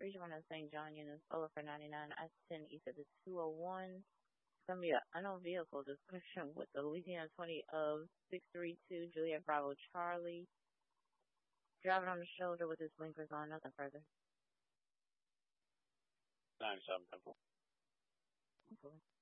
31 of St. John units over for 99. I-10 east of the 201. It's going to be an unknown vehicle description with the Louisiana 20 of 632 Juliet Bravo Charlie. Driving on the shoulder with his blinkers on, nothing further. 97, 10-4. Okay.